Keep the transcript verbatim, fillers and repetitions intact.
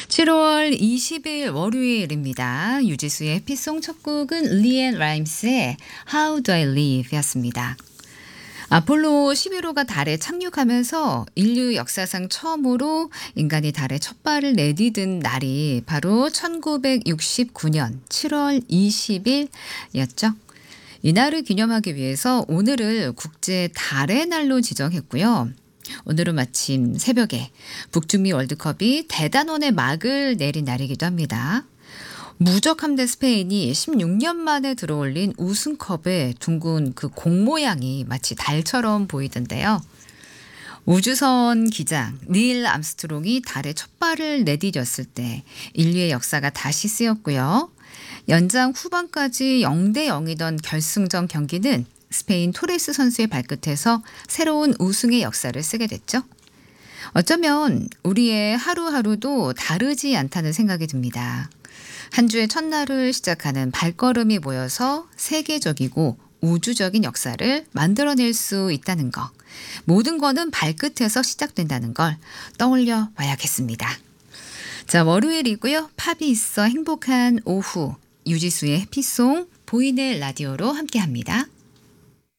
칠월 이십일 월요일입니다. 유지수의 해피송 첫 곡은 리앤 라임스의 How Do I Live 였습니다. 아폴로 십일 호가 달에 착륙하면서 인류 역사상 처음으로 인간이 달에 첫 발을 내디딘 날이 바로 천구백육십구 년 칠월 이십일이었죠. 이날을 기념하기 위해서 오늘을 국제 달의 날로 지정했고요. 오늘은 마침 새벽에 북중미 월드컵이 대단원의 막을 내린 날이기도 합니다. 무적함대 스페인이 십육 년 만에 들어올린 우승컵의 둥근 그 공 모양이 마치 달처럼 보이던데요. 우주선 기장 닐 암스트롱이 달에 첫 발을 내디뎠을 때 인류의 역사가 다시 쓰였고요. 연장 후반까지 영 대 영이던 결승전 경기는 스페인 토레스 선수의 발끝에서 새로운 우승의 역사를 쓰게 됐죠. 어쩌면 우리의 하루하루도 다르지 않다는 생각이 듭니다. 한 주의 첫날을 시작하는 발걸음이 모여서 세계적이고 우주적인 역사를 만들어낼 수 있다는 것. 모든 거는 발끝에서 시작된다는 걸 떠올려 봐야겠습니다. 자, 월요일이고요. 팝이 있어 행복한 오후. 유지수의 해피송 보이는 라디오로 함께합니다.